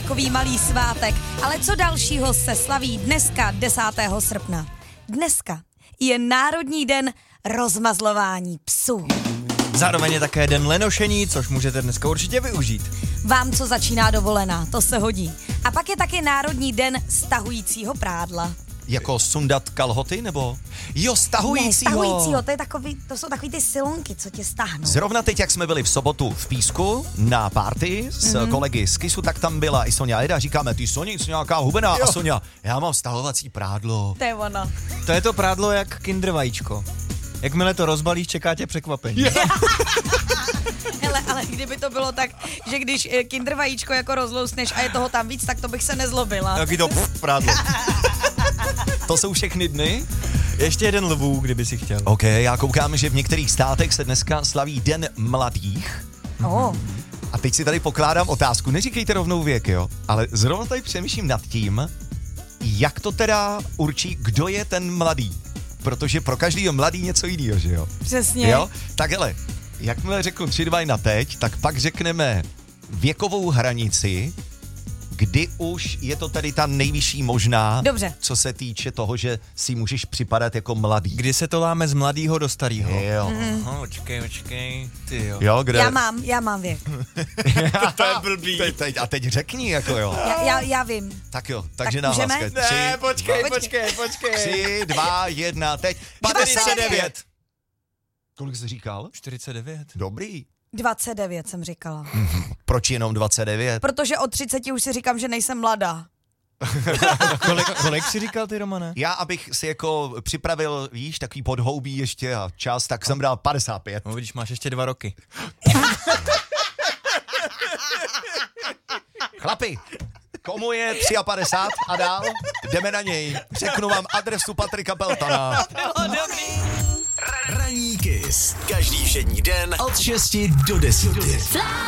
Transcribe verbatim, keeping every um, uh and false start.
takový malý svátek. Ale co dalšího se slaví dneska desátého srpna? Dneska je Národní den rozmazlování psů. Zároveň je také den lenošení, což můžete dneska určitě využít. Vám, co začíná dovolená, to se hodí. A pak je taky Národní den stahujícího prádla. Jako sundat kalhoty, nebo? Jo, stahujícího. Ne, stahujícího, to, je takový, to jsou takový ty silonky, co tě stáhnou. Zrovna teď, jak jsme byli v sobotu v Písku na party s mm-hmm. kolegy z Kisu, tak tam byla i Sonja Eda. Říkáme, ty Soni, jsi nějaká hubená. Jo. A Sonja, já mám stahovací prádlo. To je ono. To je to prádlo jak kinder vajíčko. Jakmile to rozbalíš, čeká tě překvapení. Hele, ale kdyby to bylo tak, že když kinder vajíčko jako rozlousneš a je toho tam víc, tak to bych se nezlobila. Taky to pff, prádlo. To jsou všechny dny? Ještě jeden lvů, kdyby si chtěl. OK, já koukám, že v některých státech se dneska slaví Den mladých. Oh. A teď si tady pokládám otázku, neříkejte rovnou věk, jo, ale zrovna tady přemýšlím nad tím, jak to teda určí, kdo je ten mladý. Protože pro každýho mladý něco jiného, že jo? Přesně. Jo? Tak hele, jakmile řeknu tři, dva na teď, tak pak řekneme věkovou hranici, kdy už je to tady ta nejvyšší možná, Dobře. Co se týče toho, že si můžeš připadat jako mladý. Kdy se to láme z mladýho do starýho. Jo. Mm. Oh, očkej, očkej, ty jo. Jo, kde? Já mám, já mám věk. To je blbý. Teď, teď, a teď řekni, jako jo. Já, já, já vím. Tak jo, takže Tak nahlas. můžeme? Tři, Ne, počkej, dva, počkej, počkej. Tři, dva, jedna, teď. čtyřicet devět. Kolik jsi říkal? čtyřicet devět. Dobrý. dvacet devět jsem říkala. Proč jenom dvacet devět? Protože od třiceti už si říkám, že nejsem mladá. kolik, kolik jsi říkal ty, Romane? Já, abych si jako připravil, víš, takový podhoubí ještě a čas, tak jsem dal padesát pět. No vidíš, máš ještě dva roky. Chlapi, komu je padesát tři a dál? Jdeme na něj. Řeknu vám adresu Patrika Peltana. Ranní Kiss. Každý všední den od šesti do deseti.